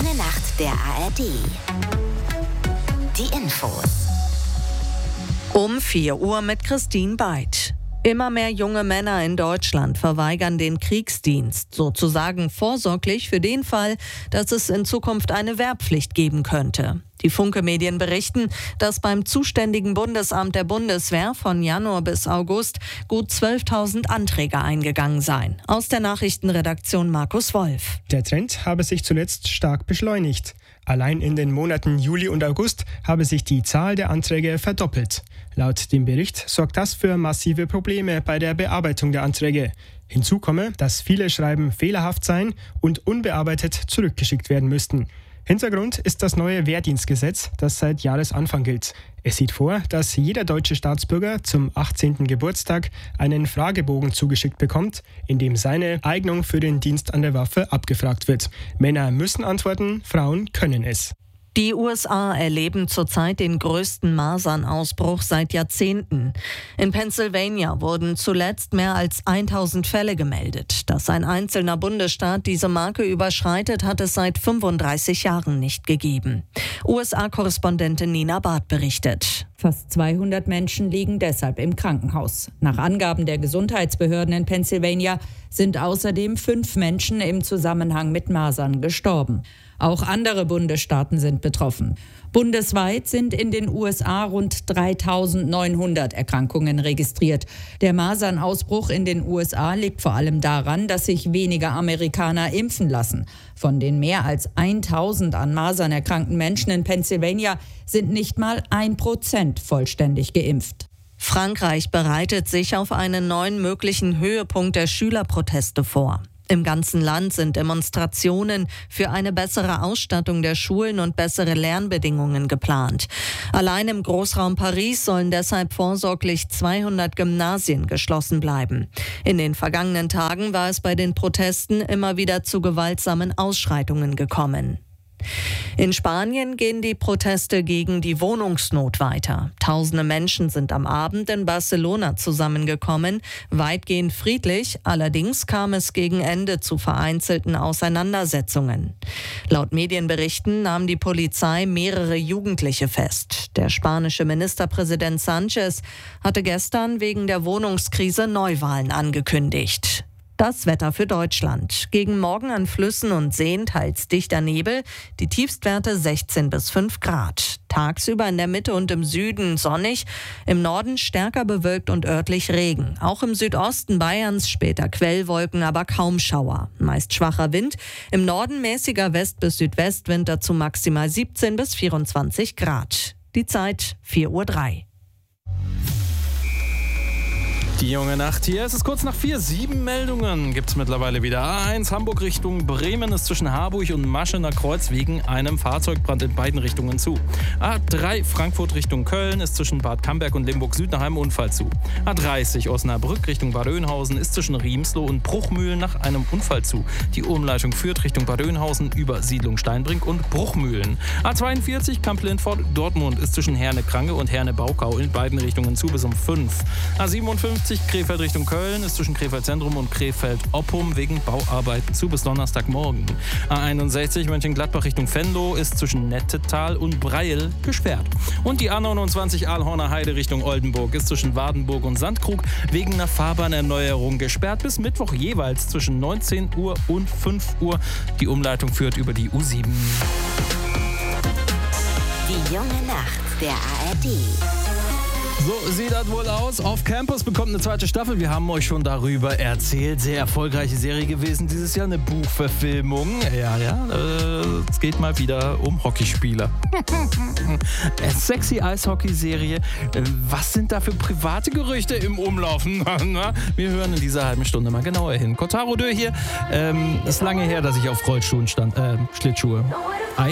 junge Nacht der ARD. Die Infos. Um 4 Uhr mit Christine Beid. Immer mehr junge Männer in Deutschland verweigern den Kriegsdienst, sozusagen vorsorglich für den Fall, dass es in Zukunft eine Wehrpflicht geben könnte. Die Funke-Medien berichten, dass beim zuständigen Bundesamt der Bundeswehr von Januar bis August gut 12.000 Anträge eingegangen seien. Aus der Nachrichtenredaktion Markus Wolf. Der Trend habe sich zuletzt stark beschleunigt. Allein in den Monaten Juli und August habe sich die Zahl der Anträge verdoppelt. Laut dem Bericht sorgt das für massive Probleme bei der Bearbeitung der Anträge. Hinzu komme, dass viele Schreiben fehlerhaft seien und unbearbeitet zurückgeschickt werden müssten. Hintergrund ist das neue Wehrdienstgesetz, das seit Jahresanfang gilt. Es sieht vor, dass jeder deutsche Staatsbürger zum 18. Geburtstag einen Fragebogen zugeschickt bekommt, in dem seine Eignung für den Dienst an der Waffe abgefragt wird. Männer müssen antworten, Frauen können es. Die USA erleben zurzeit den größten Masernausbruch seit Jahrzehnten. In Pennsylvania wurden zuletzt mehr als 1000 Fälle gemeldet. Dass ein einzelner Bundesstaat diese Marke überschreitet, hat es seit 35 Jahren nicht gegeben. USA-Korrespondentin Nina Barth berichtet. Fast 200 Menschen liegen deshalb im Krankenhaus. Nach Angaben der Gesundheitsbehörden in Pennsylvania sind außerdem 5 Menschen im Zusammenhang mit Masern gestorben. Auch andere Bundesstaaten sind betroffen. Bundesweit sind in den USA rund 3.900 Erkrankungen registriert. Der Masernausbruch in den USA liegt vor allem daran, dass sich weniger Amerikaner impfen lassen. Von den mehr als 1.000 an Masern erkrankten Menschen in Pennsylvania sind nicht mal 1% vollständig geimpft. Frankreich bereitet sich auf einen neuen möglichen Höhepunkt der Schülerproteste vor. Im ganzen Land sind Demonstrationen für eine bessere Ausstattung der Schulen und bessere Lernbedingungen geplant. Allein im Großraum Paris sollen deshalb vorsorglich 200 Gymnasien geschlossen bleiben. In den vergangenen Tagen war es bei den Protesten immer wieder zu gewaltsamen Ausschreitungen gekommen. In Spanien gehen die Proteste gegen die Wohnungsnot weiter. Tausende Menschen sind am Abend in Barcelona zusammengekommen, weitgehend friedlich. Allerdings kam es gegen Ende zu vereinzelten Auseinandersetzungen. Laut Medienberichten nahm die Polizei mehrere Jugendliche fest. Der spanische Ministerpräsident Sánchez hatte gestern wegen der Wohnungskrise Neuwahlen angekündigt. Das Wetter für Deutschland. Gegen Morgen an Flüssen und Seen teils dichter Nebel, die Tiefstwerte 16 bis 5 Grad. Tagsüber in der Mitte und im Süden sonnig, im Norden stärker bewölkt und örtlich Regen. Auch im Südosten Bayerns später Quellwolken, aber kaum Schauer. Meist schwacher Wind, im Norden mäßiger West- bis Südwestwind, dazu maximal 17 bis 24 Grad. Die Zeit 4:03 Uhr. Die junge Nacht hier. Es ist kurz nach 4. 7 Meldungen gibt es mittlerweile wieder. A1 Hamburg Richtung Bremen ist zwischen Harburg und Maschener Kreuz wegen einem Fahrzeugbrand in beiden Richtungen zu. A3 Frankfurt Richtung Köln ist zwischen Bad Camberg und Limburg Süd nach einem Unfall zu. A30 Osnabrück Richtung Bad Oeynhausen ist zwischen Riemsloh und Bruchmühlen nach einem Unfall zu. Die Umleitung führt Richtung Bad Oeynhausen über Siedlung Steinbrink und Bruchmühlen. A42 Kamp-Lintfort Dortmund ist zwischen Herne-Krange und Herne-Baukau in beiden Richtungen zu bis um 5. A57 Krefeld Richtung Köln ist zwischen Krefeld Zentrum und Krefeld Oppum wegen Bauarbeiten zu bis Donnerstagmorgen. A61 Mönchengladbach Richtung Venlo ist zwischen Nettetal und Breil gesperrt. Und die A29 Aalhorner Heide Richtung Oldenburg ist zwischen Wardenburg und Sandkrug wegen einer Fahrbahnerneuerung gesperrt bis Mittwoch jeweils zwischen 19 Uhr und 5 Uhr. Die Umleitung führt über die U7. Die junge Nacht der ARD. So sieht das wohl aus. Off Campus bekommt eine zweite Staffel. Wir haben euch schon darüber erzählt. Sehr erfolgreiche Serie gewesen dieses Jahr. Eine Buchverfilmung. Ja. Es geht mal wieder um Hockeyspieler. Sexy Eishockey-Serie. Was sind da für private Gerüchte im Umlauf? Wir hören in dieser halben Stunde mal genauer hin. Kotaro Dö hier. Ist lange her, dass ich auf Rollschuhen stand. Schlittschuhe.